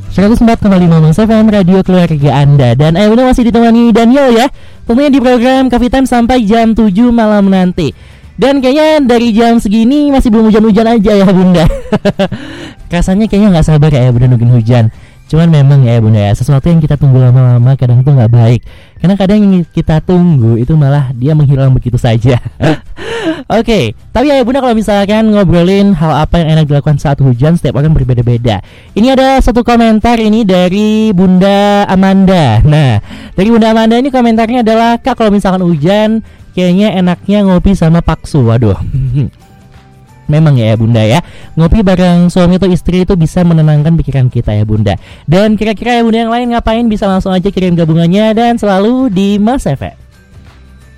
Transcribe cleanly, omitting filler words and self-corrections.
104,5 Mas FM, radio keluarga Anda. Dan Ayah Bunda masih ditemani Daniel ya, tentunya di program Coffee Time sampai jam 7 malam nanti. Dan kayaknya dari jam segini masih belum hujan-hujan aja ya Bunda. Rasanya kayaknya gak sabar ya Bunda nungguin hujan. Cuman memang ya Bunda ya, sesuatu yang kita tunggu lama-lama kadang tuh gak baik. Karena kadang yang kita tunggu itu malah dia menghilang begitu saja. Oke, tapi ya Bunda kalau misalkan ngobrolin hal apa yang enak dilakukan saat hujan, setiap orang berbeda-beda. Ini ada satu komentar ini dari Bunda Amanda. Nah, dari Bunda Amanda ini komentarnya adalah, Kak kalau misalkan hujan kayaknya enaknya ngopi sama paksu. Waduh. Memang ya Bunda ya, ngopi bareng suami atau istri itu bisa menenangkan pikiran kita ya Bunda. Dan kira-kira ya Bunda yang lain ngapain, bisa langsung aja kirim gabungannya dan selalu di Mas FM.